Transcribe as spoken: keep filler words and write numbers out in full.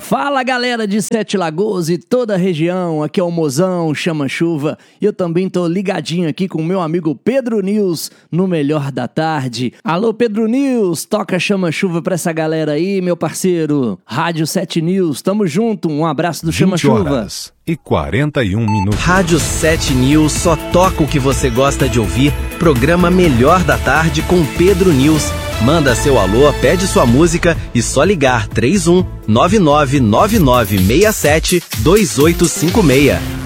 Fala galera de Sete Lagoas e toda a região, aqui é o Mozão, Chama Chuva, e eu também tô ligadinho aqui com o meu amigo Pedro News no Melhor da Tarde. Alô Pedro News, toca Chama Chuva pra essa galera aí, meu parceiro. Rádio Sete News, tamo junto, um abraço do Chama Chuva. E quarenta e um minutos. Rádio Sete News só toca o que você gosta de ouvir. Programa Melhor da Tarde com Pedro News. Manda seu alô, pede sua música e só ligar três um nove nove nove nove seis sete dois oito cinco seis.